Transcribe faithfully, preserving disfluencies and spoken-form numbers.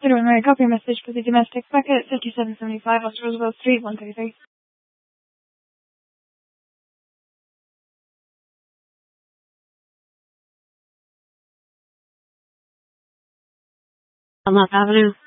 Hello, Mary. Copy message for the domestic packet, fifty-seven seventy-five West Roosevelt Street, one thirty-three. Dunlop Avenue.